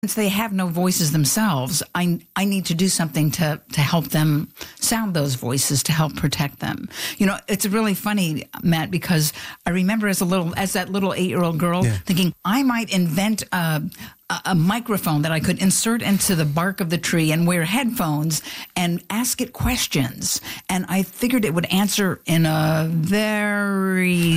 Since they have no voices themselves, I need to do something to help them sound those voices, to help protect them. You know, it's really funny, Matt, because I remember as that little 8-year-old girl thinking I might invent a microphone that I could insert into the bark of the tree and wear headphones and ask it questions. And I figured it would answer in a very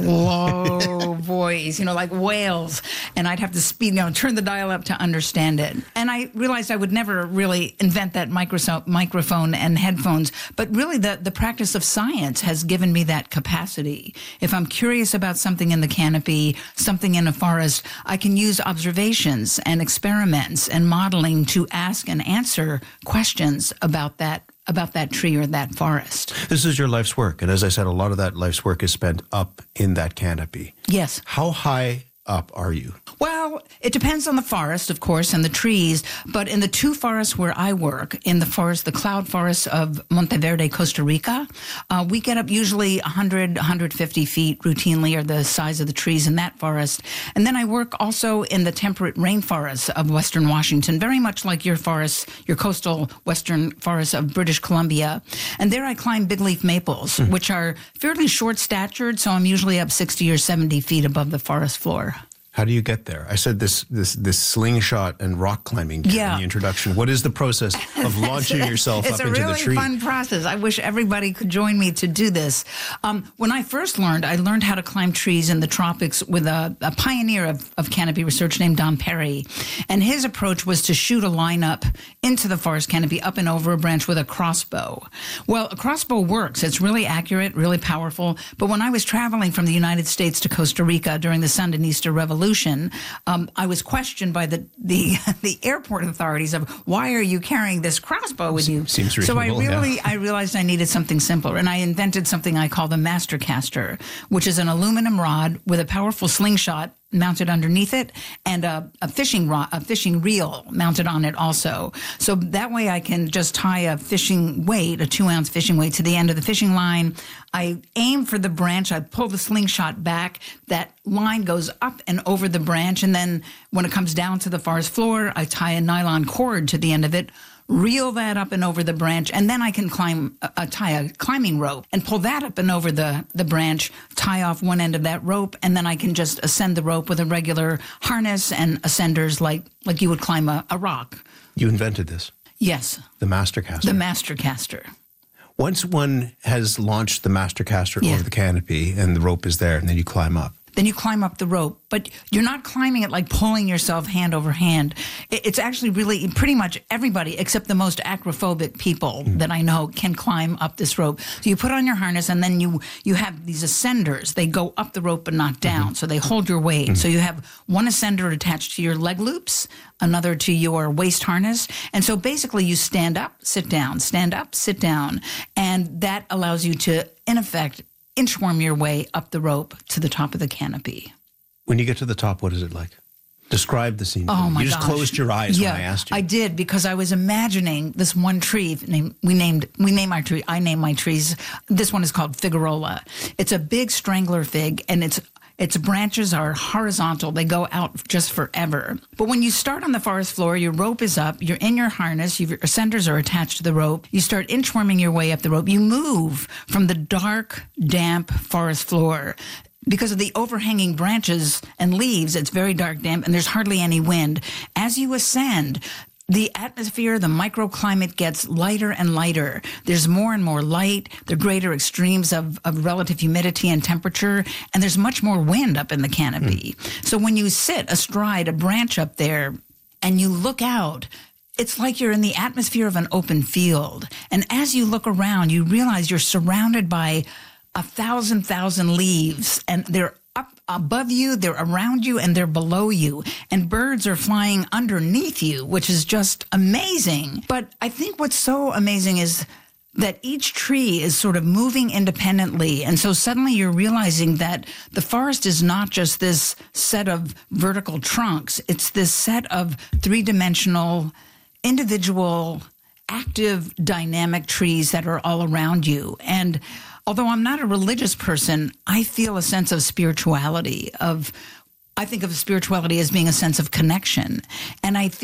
slow voice, like whales. And I'd have to turn the dial up to understand it. And I realized I would never really invent that microphone and headphones. But really the practice of science has given me that capacity. If I'm curious about something in the canopy, something in a forest, I can use observations and experiments and modeling to ask and answer questions about that tree or that forest. This is your life's work. And as I said, a lot of that life's work is spent up in that canopy. Yes. How high up are you? Well, it depends on the forest, of course, and the trees. But in the 2 forests where I work, in the cloud forest of Monteverde, Costa Rica, we get up usually 100, 150 feet routinely, or the size of the trees in that forest. And then I work also in the temperate rainforests of Western Washington, very much like your forests, your coastal western forests of British Columbia. And there I climb big leaf maples, which are fairly short-statured, so I'm usually up 60 or 70 feet above the forest floor. How do you get there? I said this slingshot and rock climbing in the introduction. What is the process of launching yourself up into the tree? It's a really fun process. I wish everybody could join me to do this. When I first learned, I learned how to climb trees in the tropics with a pioneer of canopy research named Don Perry. And his approach was to shoot a line up into the forest canopy, up and over a branch with a crossbow. Well, a crossbow works. It's really accurate, really powerful. But when I was traveling from the United States to Costa Rica during the Sandinista Revolution, I was questioned by the airport authorities of, why are you carrying this crossbow with you? Seems reasonable. So I realized I needed something simpler, and I invented something I call the Mastercaster, which is an aluminum rod with a powerful slingshot mounted underneath it, and a fishing reel mounted on it also. So that way I can just tie a fishing weight, a 2-ounce fishing weight, to the end of the fishing line. I aim for the branch. I pull the slingshot back. That line goes up and over the branch. And then when it comes down to the forest floor, I tie a nylon cord to the end of it, reel that up and over the branch, and then I can tie a climbing rope and pull that up and over the branch, tie off one end of that rope, and then I can just ascend the rope with a regular harness and ascenders like you would climb a rock. You invented this? Yes. The Mastercaster? The Mastercaster. Once one has launched the Mastercaster over the canopy and the rope is there, and then you climb up. Then you climb up the rope, but you're not climbing it like pulling yourself hand over hand. It's actually really pretty much everybody except the most acrophobic people that I know can climb up this rope. So you put on your harness, and then you have these ascenders. They go up the rope but not down, so they hold your weight. So you have one ascender attached to your leg loops, another to your waist harness. And so basically you stand up, sit down, stand up, sit down. And that allows you to, in effect, inchworm your way up the rope to the top of the canopy. When you get to the top, what is it like? Describe the scene. Oh my gosh. You just closed your eyes when I asked you. I did, because I was imagining this one tree. We name our tree. I name my trees. This one is called Figuerola. It's a big strangler fig, and its branches are horizontal. They go out just forever. But when you start on the forest floor, your rope is up, you're in your harness, your ascenders are attached to the rope. You start inchworming your way up the rope. You move from the dark, damp forest floor. Because of the overhanging branches and leaves, it's very dark, damp, and there's hardly any wind. As you ascend, the atmosphere, the microclimate gets lighter and lighter. There's more and more light. There are greater extremes of relative humidity and temperature, and there's much more wind up in the canopy. So when you sit astride a branch up there and you look out, it's like you're in the atmosphere of an open field. And as you look around, you realize you're surrounded by 1,000 leaves, and they're up above you, they're around you, and they're below you. And birds are flying underneath you, which is just amazing. But I think what's so amazing is that each tree is sort of moving independently. And so suddenly you're realizing that the forest is not just this set of vertical trunks. It's this set of 3-dimensional, individual, active, dynamic trees that are all around you. And although I'm not a religious person, I feel a sense of spirituality, of I think of spirituality as being a sense of connection. And I feel